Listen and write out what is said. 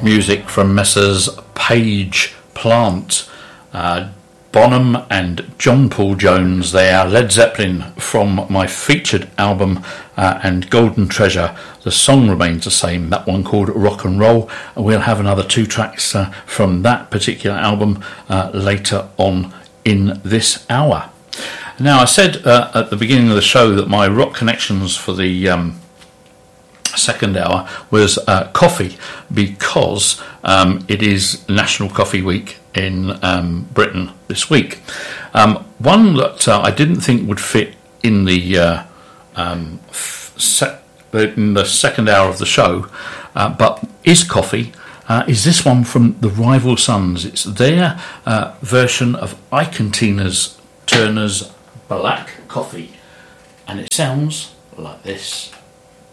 music from Messrs Page Plant, Bonham and John Paul Jones there, Led Zeppelin from my featured album, and Golden Treasure. The song remains the same, that one called Rock and Roll, and we'll have another 2 tracks from that particular album later on in this hour. Now, I said at the beginning of the show that my rock connections for the second hour was coffee, because it is National Coffee Week in Britain this week. One that I didn't think would fit in the second hour of the show, but is coffee, is this one from the Rival Sons. It's their version of Ike and Tina Turner's Black Coffee, and it sounds like this.